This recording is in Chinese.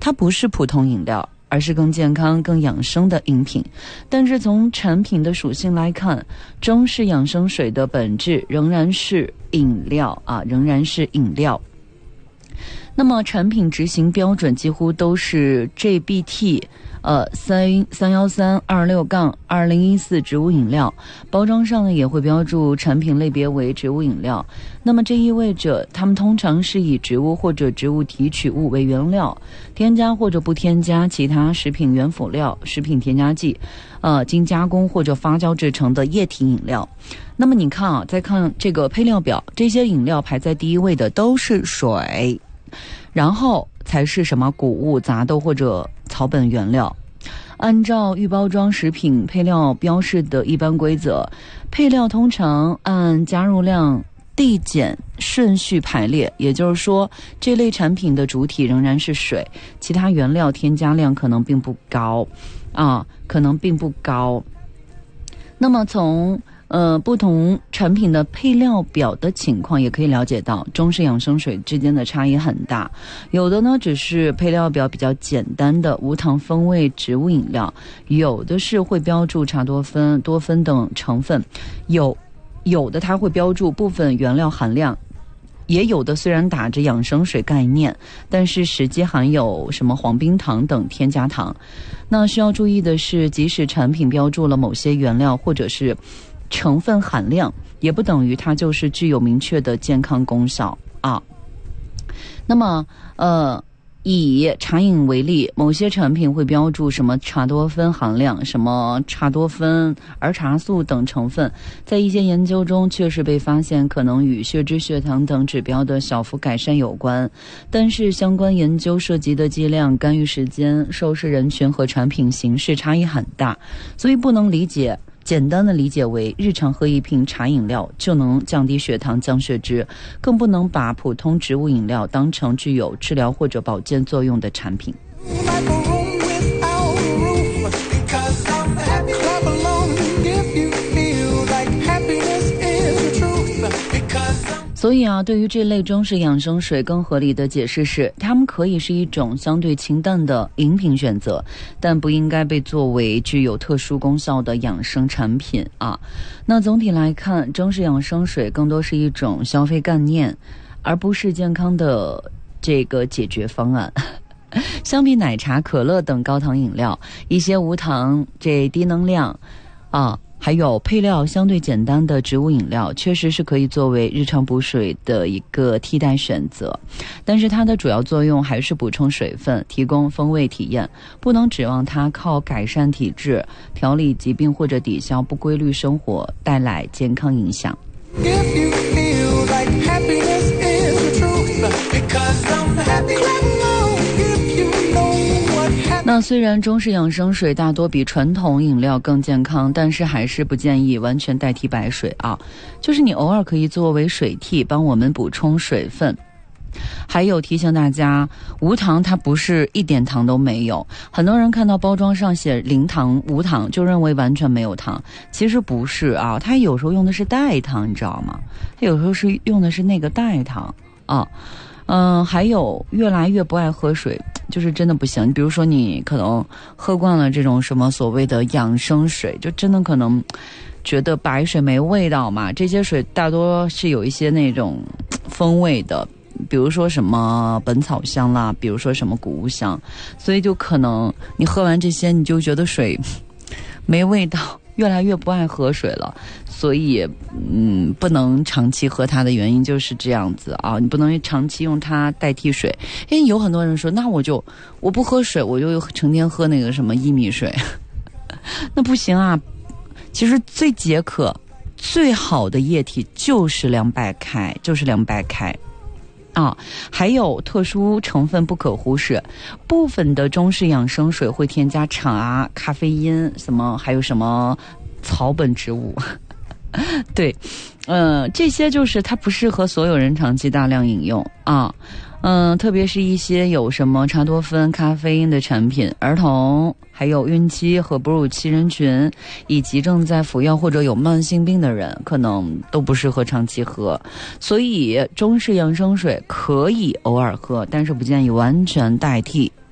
它不是普通饮料，而是更健康更养生的饮品。但是从产品的属性来看，中式养生水的本质仍然是饮料啊，仍然是饮料。那么产品执行标准几乎都是 JBT 31326-2014植物饮料，包装上呢也会标注产品类别为植物饮料。那么这意味着它们通常是以植物或者植物提取物为原料，添加或者不添加其他食品原辅料、食品添加剂，经加工或者发酵制成的液体饮料。那么你看啊，再看这个配料表，这些饮料排在第一位的都是水，然后才是什么谷物、杂豆或者草本原料。按照预包装食品配料标示的一般规则，配料通常按加入量递减顺序排列，也就是说，这类产品的主体仍然是水，其他原料添加量可能并不高，那么从不同产品的配料表的情况也可以了解到，中式养生水之间的差异很大。有的呢只是配料表比较简单的无糖风味植物饮料，有的是会标注茶多酚、多酚等成分，有的它会标注部分原料含量，也有的虽然打着养生水概念，但是实际含有什么黄冰糖等添加糖。那需要注意的是，即使产品标注了某些原料或者是成分含量，也不等于它就是具有明确的健康功效啊。那么以茶饮为例，某些产品会标注什么茶多酚含量、什么茶多酚、儿茶素等成分，在一些研究中确实被发现可能与血脂、血糖等指标的小幅改善有关，但是相关研究涉及的剂量、干预时间、受试人群和产品形式差异很大，所以不能简单的理解为日常喝一瓶茶饮料就能降低血糖、降血脂，更不能把普通植物饮料当成具有治疗或者保健作用的产品。所以啊，对于这类中式养生水，更合理的解释是，它们可以是一种相对清淡的饮品选择，但不应该被作为具有特殊功效的养生产品啊。那总体来看，中式养生水更多是一种消费概念，而不是健康的这个解决方案。相比奶茶、可乐等高糖饮料，一些无糖、低能量还有配料相对简单的植物饮料，确实是可以作为日常补水的一个替代选择，但是它的主要作用还是补充水分，提供风味体验，不能指望它靠改善体质、调理疾病或者抵消不规律生活带来健康影响。那虽然中式养生水大多比传统饮料更健康，但是还是不建议完全代替白水啊，就是你偶尔可以作为水替，帮我们补充水分。还有提醒大家，无糖它不是一点糖都没有，很多人看到包装上写零糖、无糖就认为完全没有糖，其实不是啊，它有时候用的是代糖，你知道吗？它有时候是用的是那个代糖啊。还有越来越不爱喝水，就是真的不行。比如说你可能喝惯了这种什么所谓的养生水，就真的可能觉得白水没味道嘛，这些水大多是有一些那种风味的，比如说什么本草香啦，比如说什么谷物香，所以就可能你喝完这些你就觉得水没味道，越来越不爱喝水了。所以不能长期喝它的原因就是这样子啊，你不能长期用它代替水。因为有很多人说，那我不喝水，我就成天喝那个什么薏米水那不行啊，其实最解渴最好的液体就是凉白开，还有特殊成分不可忽视，部分的中式养生水会添加茶、咖啡因还有什么草本植物对，这些就是它不适合所有人长期大量饮用啊。特别是一些有什么茶多酚、咖啡因的产品，儿童、还有孕期和哺乳期人群，以及正在服药或者有慢性病的人，可能都不适合长期喝。所以中式养生水可以偶尔喝，但是不建议完全代替